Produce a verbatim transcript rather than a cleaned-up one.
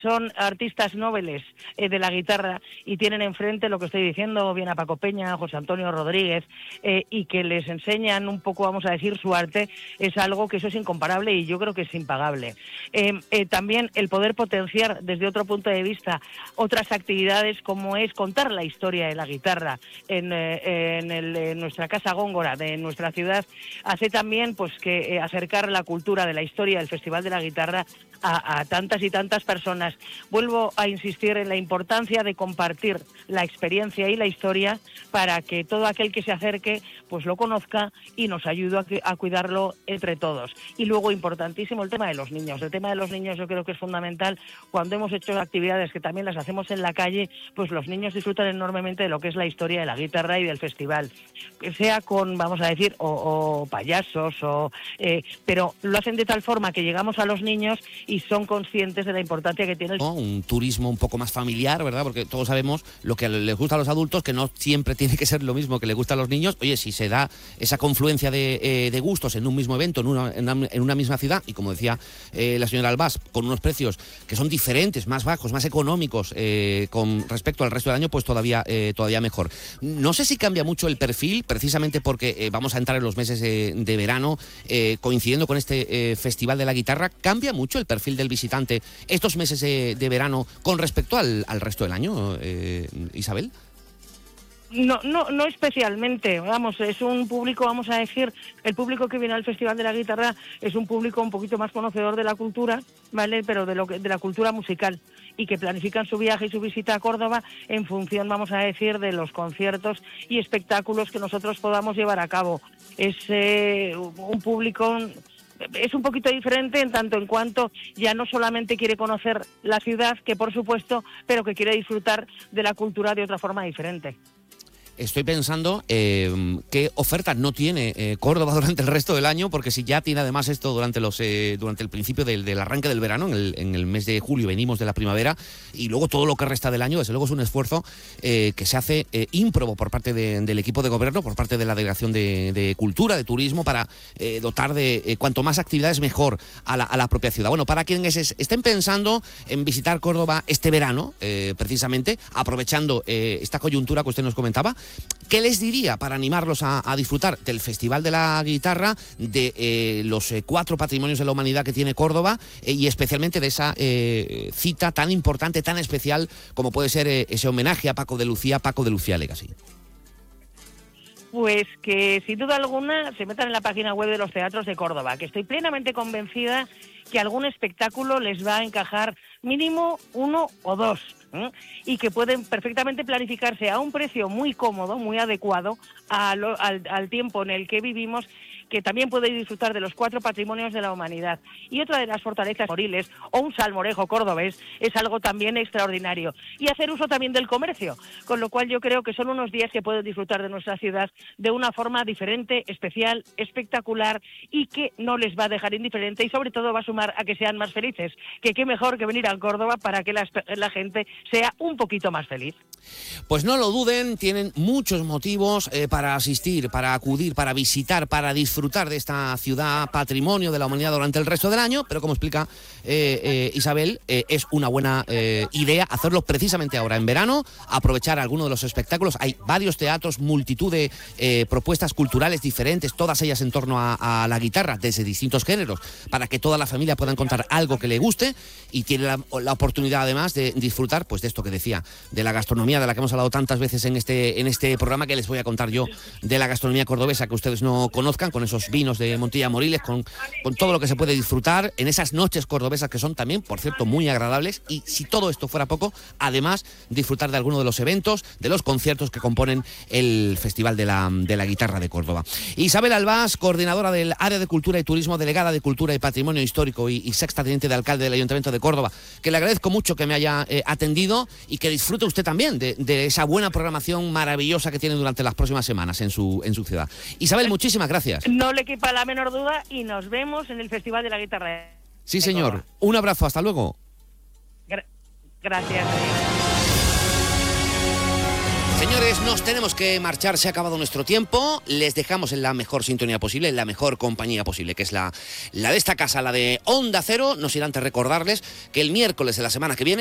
son artistas nobles eh, de la guitarra y tienen enfrente lo que estoy diciendo, bien a Paco Peña, José Antonio Rodríguez, eh, y que les enseñan un poco, vamos a decir, su arte, es algo que eso es incomparable y yo creo que es impagable. Eh, eh, también el poder potenciar desde otro punto de vista otras actividades como es contar la historia de la guitarra en, eh, en, el, en nuestra Casa Góngora de nuestra ciudad, hace también pues que eh, acercar la cultura de la historia del Festival de la Guitarra a, a tantas y tantas personas. Vuelvo a insistir en la importancia de compartir la experiencia y la historia para que todo aquel que se acerque pues lo conozca y nos ayude a, a cuidarlo entre todos. Y luego, importantísimo, el tema de los niños. El tema de los niños yo creo que es fundamental. Cuando hemos hecho actividades que también las hacemos en la calle, pues los niños disfrutan enormemente de lo que es la historia de la guitarra y del festival. Sea con, vamos a decir, o, o payasos, o eh, pero lo hacen de tal forma que llegamos a los niños y son conscientes de la importancia que tiene el... ¿No? Un turismo un poco más familiar, ¿verdad? Porque todos sabemos lo que les gusta a los adultos, que no siempre tiene que ser lo mismo que les gusta a los niños. Oye, si se da esa confluencia de, eh, de gustos en un mismo evento, en una, en una, en una misma ciudad, y como decía eh, la señora Albás, con unos precios que son diferentes, más bajos, más económicos eh, con respecto al resto del año, pues todavía, eh, todavía mejor. No sé si cambia mucho el perfil, precisamente porque eh, vamos a entrar en los meses de, de verano, eh, coincidiendo con este eh, Festival de la Guitarra. ¿Cambia mucho el perfil del visitante estos meses de, de verano con respecto al, al resto del año, eh, Isabel? No, no, no especialmente, vamos, es un público, vamos a decir, el público que viene al Festival de la Guitarra es un público un poquito más conocedor de la cultura, ¿vale? Pero de lo que, de la cultura musical, y que planifican su viaje y su visita a Córdoba en función, vamos a decir, de los conciertos y espectáculos que nosotros podamos llevar a cabo. Es eh, un público... Es un poquito diferente en tanto en cuanto ya no solamente quiere conocer la ciudad, que por supuesto, pero que quiere disfrutar de la cultura de otra forma diferente. Estoy pensando eh, qué ofertas no tiene eh, Córdoba durante el resto del año, porque si ya tiene además esto durante los eh, durante el principio del, del arranque del verano, en el, en el mes de julio venimos de la primavera, y luego todo lo que resta del año, desde luego es un esfuerzo eh, que se hace eh, ímprobo por parte de, del equipo de gobierno, por parte de la Delegación de, de Cultura, de Turismo, para eh, dotar de eh, cuanto más actividades mejor a la, a la propia ciudad. Bueno, para quienes es, estén pensando en visitar Córdoba este verano, eh, precisamente, aprovechando eh, esta coyuntura que usted nos comentaba, ¿qué les diría para animarlos a, a disfrutar del Festival de la Guitarra, de eh, los eh, cuatro patrimonios de la humanidad que tiene Córdoba eh, y especialmente de esa eh, cita tan importante, tan especial como puede ser eh, ese homenaje a Paco de Lucía, Paco de Lucía Legacy? Pues que sin duda alguna se metan en la página web de los teatros de Córdoba, que estoy plenamente convencida que algún espectáculo les va a encajar, mínimo uno o dos, ¿eh? Y que pueden perfectamente planificarse a un precio muy cómodo, muy adecuado a lo, al, al tiempo en el que vivimos, que también puede disfrutar de los cuatro patrimonios de la humanidad. Y otra de las fortalezas moriles, o un salmorejo cordobés, es algo también extraordinario. Y hacer uso también del comercio, con lo cual yo creo que son unos días que pueden disfrutar de nuestra ciudad de una forma diferente, especial, espectacular, y que no les va a dejar indiferente y sobre todo va a sumar a que sean más felices. Que qué mejor que venir a Córdoba para que la, la gente sea un poquito más feliz. Pues no lo duden, tienen muchos motivos eh, para asistir, para acudir, para visitar, para disfrutar de esta ciudad patrimonio de la humanidad durante el resto del año, pero como explica eh, eh, Isabel, eh, es una buena eh, idea hacerlo precisamente ahora en verano, aprovechar alguno de los espectáculos. Hay varios teatros, multitud de eh, propuestas culturales diferentes, todas ellas en torno a, a la guitarra, desde distintos géneros, para que toda la familia pueda encontrar algo que le guste, y tiene la, la oportunidad además de disfrutar pues de esto que decía, de la gastronomía de la que hemos hablado tantas veces en este, en este programa, que les voy a contar yo, de la gastronomía cordobesa que ustedes no conozcan, con esos vinos de Montilla Moriles, con, con todo lo que se puede disfrutar en esas noches cordobesas que son también, por cierto, muy agradables. Y si todo esto fuera poco, además disfrutar de alguno de los eventos, de los conciertos que componen el Festival de la, de la Guitarra de Córdoba. Isabel Albás, coordinadora del Área de Cultura y Turismo, delegada de Cultura y Patrimonio Histórico y, y sexta teniente de alcalde del Ayuntamiento de Córdoba, que le agradezco mucho que me haya eh, atendido, y que disfrute usted también de, de esa buena programación maravillosa que tienen durante las próximas semanas en su, en su ciudad. Isabel, muchísimas gracias. No le quepa la menor duda y nos vemos en el Festival de la Guitarra. Sí, señor. Un abrazo, hasta luego. Gra- gracias. Señores, nos tenemos que marchar, se ha acabado nuestro tiempo. Les dejamos en la mejor sintonía posible, en la mejor compañía posible, que es la, la de esta casa, la de Onda Cero. No sin antes recordarles que el miércoles de la semana que viene